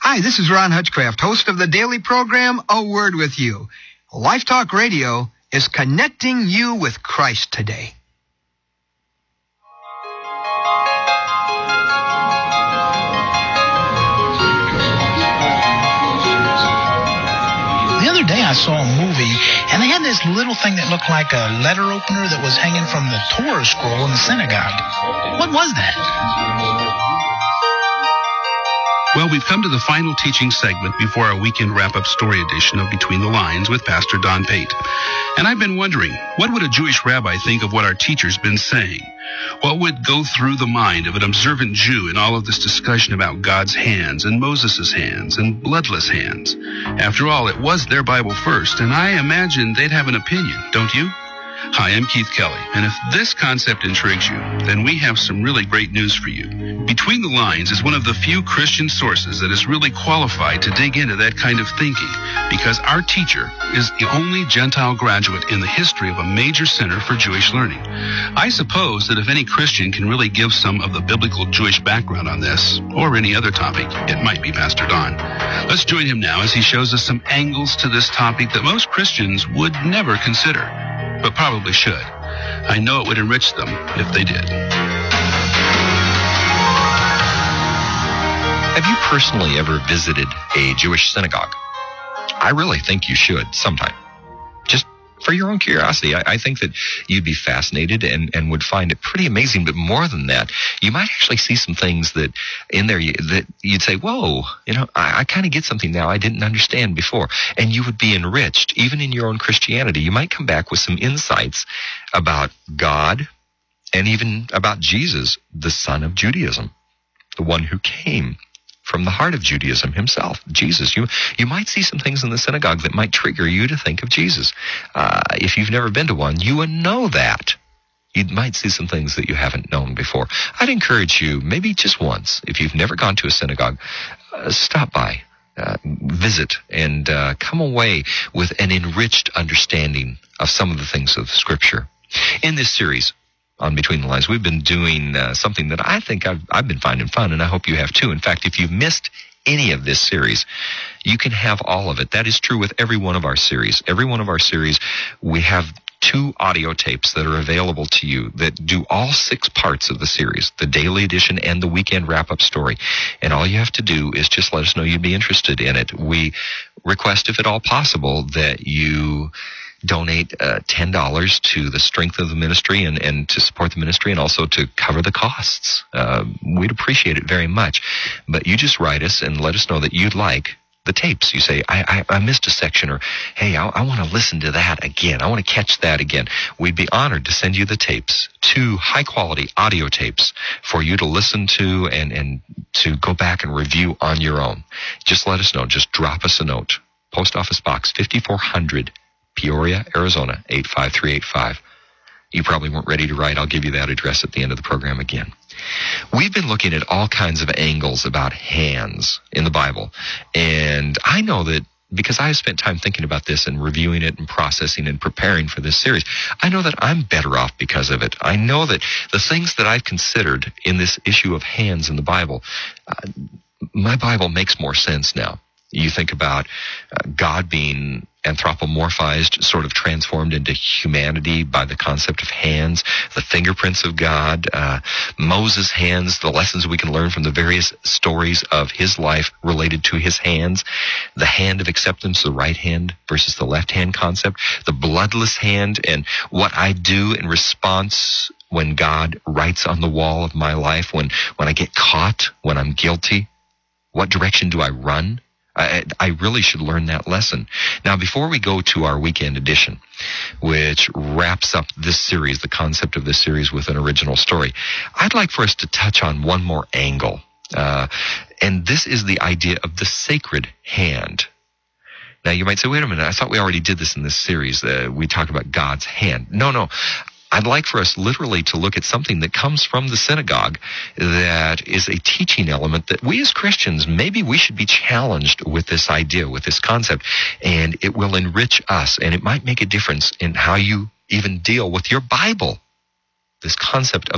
Hi, this is Ron Hutchcraft, host of the daily program, A Word With You. Life Talk Radio is connecting you with Christ today. The other day I saw a movie, and they had this little thing that looked like a letter opener that was hanging from the Torah scroll in the synagogue. What was that? Well, we've come to the final teaching segment before our weekend wrap-up story edition of Between the Lines with Pastor Don Pate. And I've been wondering, what would a Jewish rabbi think of what our teacher's been saying? What would go through the mind of an observant Jew in all of this discussion about God's hands and Moses' hands and bloodless hands? After all, it was their Bible first, and I imagine they'd have an opinion, don't you? Hi, I'm Keith Kelly, and if this concept intrigues you, then we have some really great news for you. Between the Lines is one of the few Christian sources that is really qualified to dig into that kind of thinking, because our teacher is the only Gentile graduate in the history of a major center for Jewish learning. I suppose that if any Christian can really give some of the biblical Jewish background on this, or any other topic, it might be Pastor Don. Let's join him now as he shows us some angles to this topic that most Christians would never consider, but probably should. I know it would enrich them if they did. Have you personally ever visited a Jewish synagogue? I really think you should sometime. Just for your own curiosity. I think that you'd be fascinated and would find it pretty amazing. But more than that, you might actually see some things that in there that you'd say, whoa, I kind of get something now I didn't understand before. And you would be enriched, even in your own Christianity. You might come back with some insights about God and even about Jesus, the son of Judaism, the one who came from the heart of Judaism himself, Jesus. You might see some things in the synagogue that might trigger you to think of Jesus. If you've never been to one, you would know that. You might see some things that you haven't known before. I'd encourage you, maybe just once, if you've never gone to a synagogue, stop by, visit, and come away with an enriched understanding of some of the things of Scripture. In this series, on Between the Lines, we've been doing something that I think I've been finding fun, and I hope you have too. In fact, if you've missed any of this series, you can have all of it. That is true with every one of our series. Every one of our series, we have 2 audio tapes that are available to you that do all 6 parts of the series, the daily edition and the weekend wrap-up story. And all you have to do is just let us know you'd be interested in it. We request, if at all possible, that you donate $10 to the strength of the ministry and to support the ministry and also to cover the costs. We'd appreciate it very much. But you just write us and let us know that you'd like the tapes. You say, I missed a section, or, hey, I want to listen to that again. I want to catch that again. We'd be honored to send you the tapes, 2 high-quality audio tapes for you to listen to and to go back and review on your own. Just let us know. Just drop us a note. Post Office Box 5400, Peoria, Arizona, 85385. You probably weren't ready to write. I'll give you that address at the end of the program again. We've been looking at all kinds of angles about hands in the Bible. And I know that because I have spent time thinking about this and reviewing it and processing and preparing for this series, I know that I'm better off because of it. I know that the things that I've considered in this issue of hands in the Bible, my Bible makes more sense now. You think about God being anthropomorphized, sort of transformed into humanity by the concept of hands, the fingerprints of God, Moses' hands, the lessons we can learn from the various stories of his life related to his hands, the hand of acceptance, the right hand versus the left hand concept, the bloodless hand, and what I do in response when God writes on the wall of my life, when I get caught, when I'm guilty. What direction do I run? I really should learn that lesson. Now, before we go to our weekend edition, which wraps up this series, the concept of this series with an original story, I'd like for us to touch on one more angle. And this is the idea of the sacred hand. Now, you might say, wait a minute, I thought we already did this in this series. We talked about God's hand. No. I'd like for us literally to look at something that comes from the synagogue that is a teaching element that we as Christians, maybe we should be challenged with this idea, with this concept, and it will enrich us, and it might make a difference in how you even deal with your Bible. This concept of